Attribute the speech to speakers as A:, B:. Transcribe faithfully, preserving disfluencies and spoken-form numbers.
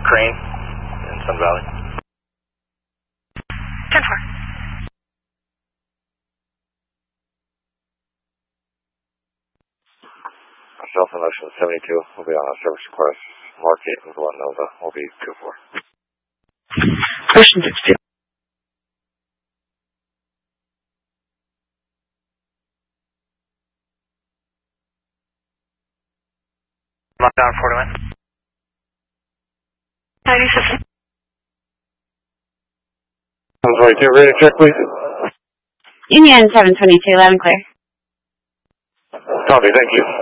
A: Crane in Sun Valley.
B: ten four.
C: Delta Ocean seventy-two will be on a service request. Mark eight with one Nova will be two four.
B: Ocean sixty-two.
A: Lockdown forty-one.
B: ninety-six.
C: seven twenty-two, ready to check, please.
B: Union seven twenty-two, loud and clear.
C: Copy, thank you.